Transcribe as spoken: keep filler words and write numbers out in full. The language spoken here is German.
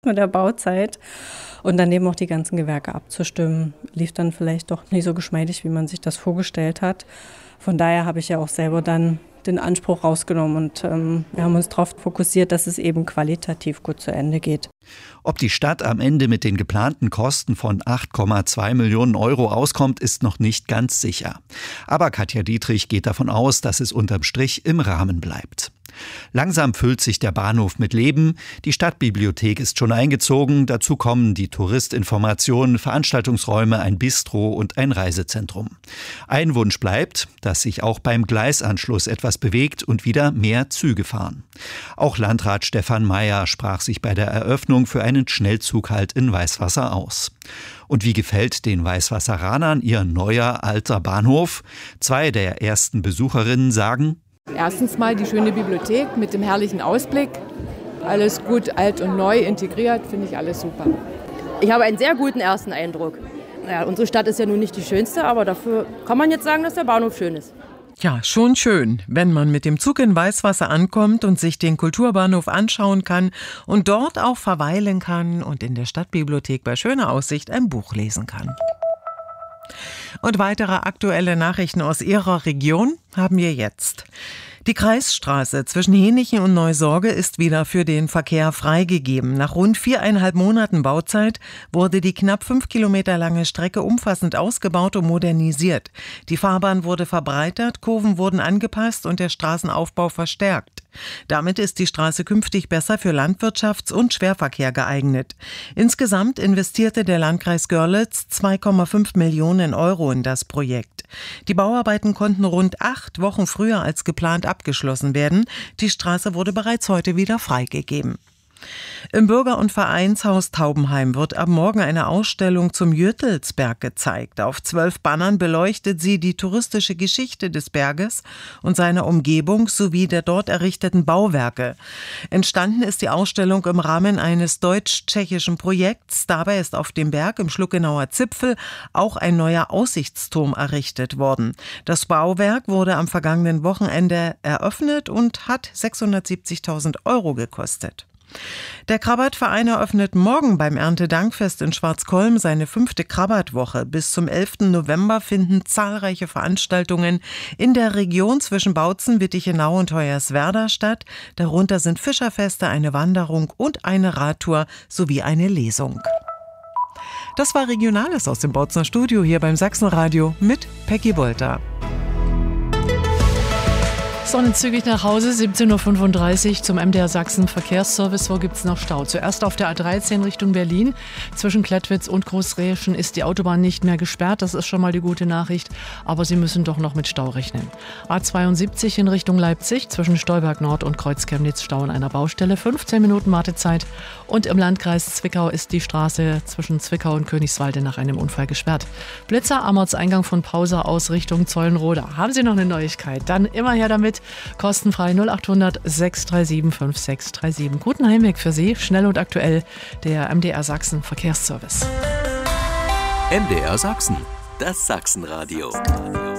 mit der Bauzeit und daneben auch die ganzen Gewerke abzustimmen. Lief dann vielleicht doch nicht so geschmeidig, wie man sich das vorgestellt hat. Von daher habe ich ja auch selber dann den Anspruch rausgenommen und ähm, wir haben uns darauf fokussiert, dass es eben qualitativ gut zu Ende geht. Ob die Stadt am Ende mit den geplanten Kosten von acht Komma zwei Millionen Euro auskommt, ist noch nicht ganz sicher. Aber Katja Dietrich geht davon aus, dass es unterm Strich im Rahmen bleibt. Langsam füllt sich der Bahnhof mit Leben. Die Stadtbibliothek ist schon eingezogen. Dazu kommen die Touristinformationen, Veranstaltungsräume, ein Bistro und ein Reisezentrum. Ein Wunsch bleibt, dass sich auch beim Gleisanschluss etwas bewegt und wieder mehr Züge fahren. Auch Landrat Stefan Mayer sprach sich bei der Eröffnung für einen Schnellzughalt in Weißwasser aus. Und wie gefällt den Weißwasseranern ihr neuer alter Bahnhof? Zwei der ersten Besucherinnen sagen: Erstens mal die schöne Bibliothek mit dem herrlichen Ausblick. Alles gut, alt und neu integriert, finde ich alles super. Ich habe einen sehr guten ersten Eindruck. Naja, unsere Stadt ist ja nun nicht die schönste, aber dafür kann man jetzt sagen, dass der Bahnhof schön ist. Ja, schon schön, wenn man mit dem Zug in Weißwasser ankommt und sich den Kulturbahnhof anschauen kann und dort auch verweilen kann und in der Stadtbibliothek bei schöner Aussicht ein Buch lesen kann. Und weitere aktuelle Nachrichten aus Ihrer Region haben wir jetzt. Die Kreisstraße zwischen Hänichen und Neusorge ist wieder für den Verkehr freigegeben. Nach rund viereinhalb Monaten Bauzeit wurde die knapp fünf Kilometer lange Strecke umfassend ausgebaut und modernisiert. Die Fahrbahn wurde verbreitert, Kurven wurden angepasst und der Straßenaufbau verstärkt. Damit ist die Straße künftig besser für Landwirtschafts- und Schwerverkehr geeignet. Insgesamt investierte der Landkreis Görlitz zwei Komma fünf Millionen Euro in das Projekt. Die Bauarbeiten konnten rund acht Wochen früher als geplant abgeschlossen werden. Die Straße wurde bereits heute wieder freigegeben. Im Bürger- und Vereinshaus Taubenheim wird ab morgen eine Ausstellung zum Jüttelsberg gezeigt. Auf zwölf Bannern beleuchtet sie die touristische Geschichte des Berges und seiner Umgebung sowie der dort errichteten Bauwerke. Entstanden ist die Ausstellung im Rahmen eines deutsch-tschechischen Projekts. Dabei ist auf dem Berg im Schluckenauer Zipfel auch ein neuer Aussichtsturm errichtet worden. Das Bauwerk wurde am vergangenen Wochenende eröffnet und hat sechshundertsiebzigtausend Euro gekostet. Der Krabbert-Verein eröffnet morgen beim Erntedankfest in Schwarzkolm seine fünfte Krabbertwoche. Bis zum elften November finden zahlreiche Veranstaltungen in der Region zwischen Bautzen, Wittichenau und Hoyerswerda statt. Darunter sind Fischerfeste, eine Wanderung und eine Radtour sowie eine Lesung. Das war Regionales aus dem Bautzener Studio hier beim Sachsenradio mit Peggy Bolter. Sonnenzügig nach Hause, siebzehn Uhr fünfunddreißig zum M D R Sachsen Verkehrsservice. Wo gibt es noch Stau? Zuerst auf der A dreizehn Richtung Berlin. Zwischen Klettwitz und Großräschen ist die Autobahn nicht mehr gesperrt. Das ist schon mal die gute Nachricht. Aber Sie müssen doch noch mit Stau rechnen. A zweiundsiebzig in Richtung Leipzig. Zwischen Stolberg Nord und Kreuz-Chemnitz Stau an einer Baustelle. fünfzehn Minuten Wartezeit. Und im Landkreis Zwickau ist die Straße zwischen Zwickau und Königswalde nach einem Unfall gesperrt. Blitzer am Ortseingang von Pausa aus Richtung Zollenroda. Haben Sie noch eine Neuigkeit? Dann immer her damit. Kostenfrei null acht hundert sechs drei sieben fünf sechs drei sieben. Guten Heimweg für Sie, schnell und aktuell, der M D R Sachsen Verkehrsservice. M D R Sachsen, das Sachsenradio.